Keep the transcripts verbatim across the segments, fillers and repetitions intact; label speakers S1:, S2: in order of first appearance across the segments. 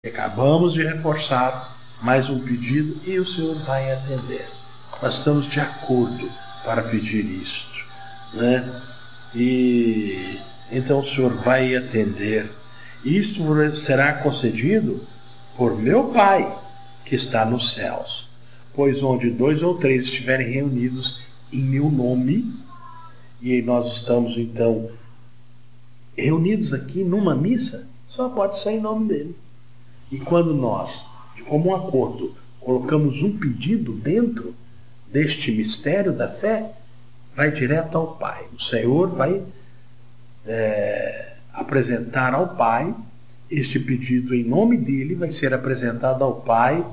S1: Acabamos de reforçar mais um pedido e o Senhor vai atender. Nós estamos de acordo para pedir isto, né? E então o Senhor vai atender. Isto será concedido por meu Pai que está nos céus. Pois onde dois ou três estiverem reunidos em meu nome, e nós estamos então reunidos aqui numa missa, só pode ser em nome dele. E quando nós, de comum acordo, colocamos um pedido dentro deste mistério da fé, vai direto ao Pai. O Senhor vai é, apresentar ao Pai este pedido em nome dele, vai ser apresentado ao Pai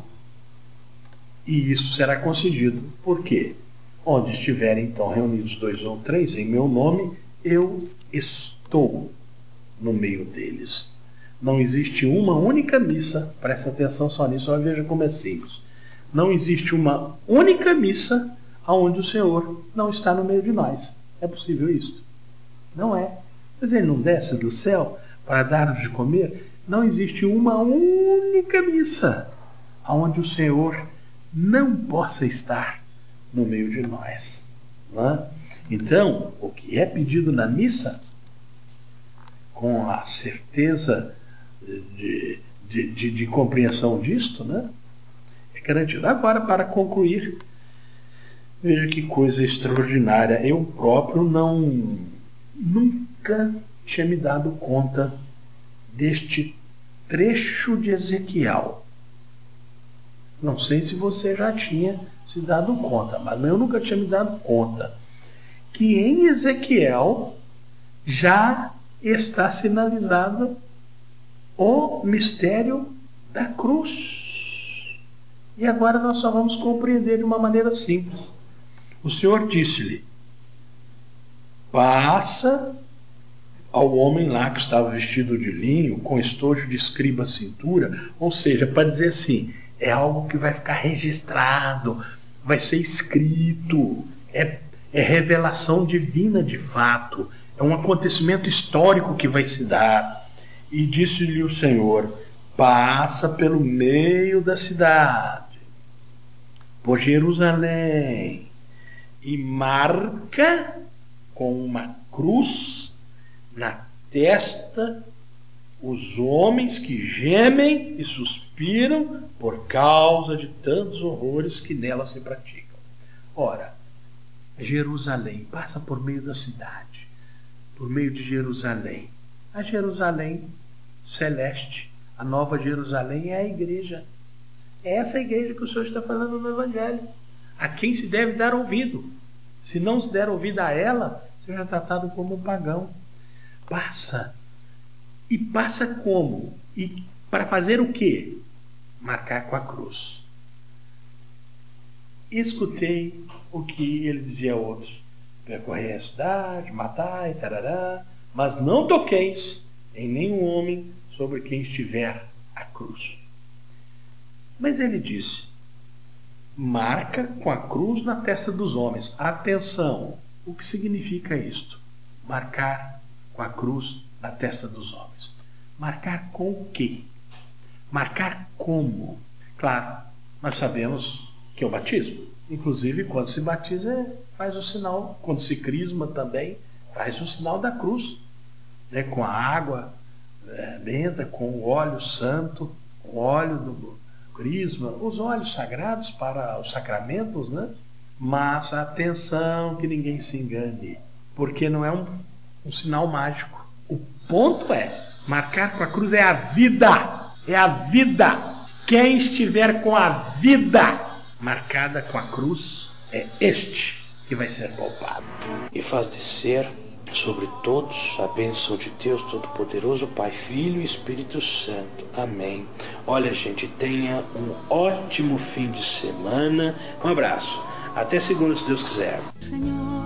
S1: e isso será concedido. Por quê? Onde estiverem então reunidos dois ou três em meu nome, eu estou no meio deles. Não existe uma única missa, presta atenção só nisso, olha, veja como é simples. Não existe uma única missa onde o Senhor não está no meio de nós. É possível isso? Não é. Mas ele não desce do céu para dar-nos de comer? Não existe uma única missa onde o Senhor não possa estar no meio de nós. Não é? Então, o que é pedido na missa, com a certeza De, de, de, de compreensão disto, né? É garantido. Agora, para concluir, veja que coisa extraordinária. Eu próprio não nunca tinha me dado conta deste trecho de Ezequiel. Não sei se você já tinha se dado conta, mas eu nunca tinha me dado conta que em Ezequiel já está sinalizado o mistério da cruz. E agora nós só vamos compreender de uma maneira simples. O Senhor disse-lhe: passa ao homem lá que estava vestido de linho, com estojo de escriba à cintura, ou seja, para dizer assim, é algo que vai ficar registrado, vai ser escrito, é, é revelação divina de fato, é um acontecimento histórico que vai se dar. E disse-lhe o Senhor: passa pelo meio da cidade, por Jerusalém, e marca com uma cruz na testa os homens que gemem e suspiram por causa de tantos horrores que nela se praticam. Ora, Jerusalém passa por meio da cidade, por meio de Jerusalém. A Jerusalém celeste, a nova Jerusalém, é a igreja. É essa igreja que o Senhor está falando no Evangelho, a quem se deve dar ouvido. Se não se der ouvido a ela, seja tratado como um pagão. Passa. E passa como? E para fazer o quê? Marcar com a cruz. Escutei o que ele dizia a outros: percorrei a cidade, matai, tarará, mas não toqueis em nenhum homem sobre quem estiver a cruz. Mas ele disse: marca com a cruz na testa dos homens. Atenção, o que significa isto? Marcar com a cruz na testa dos homens. Marcar com o quê? Marcar como? Claro, nós sabemos que é o batismo. Inclusive, quando se batiza, faz o sinal, quando se crisma também, faz o sinal da cruz, né? Com a água é, benta, com o óleo santo, o óleo do crisma, os óleos sagrados para os sacramentos, né? Mas atenção que ninguém se engane, porque não é um, um sinal mágico. O ponto é, marcar com a cruz é a vida, é a vida. Quem estiver com a vida marcada com a cruz, é este que vai ser poupado.
S2: E faz descer sobre todos a bênção de Deus Todo-Poderoso, Pai, Filho e Espírito Santo. Amém. Olha, gente, tenha um ótimo fim de semana. Um abraço. Até segunda, se Deus quiser. Senhor.